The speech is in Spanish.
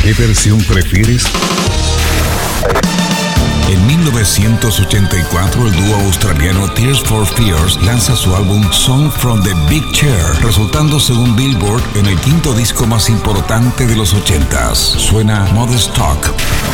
¿Qué versión prefieres? En 1984, el dúo australiano Tears for Fears lanza su álbum Song from the Big Chair, resultando según Billboard en el quinto disco más importante de los 80s. Suena Modest Talk.